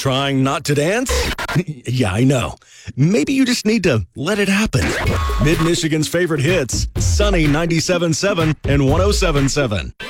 Trying not to dance? Yeah, I know. Maybe you just need to let it happen. Mid-Michigan's favorite hits, Sunny 97.7 and 107.7.